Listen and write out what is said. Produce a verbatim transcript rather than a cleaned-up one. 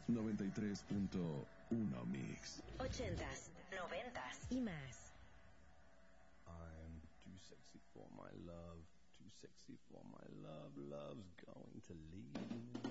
noventa y tres punto uno Mix. Ochentas, noventas y más. I'm too sexy for my love, too sexy for my love, love's going to leave me.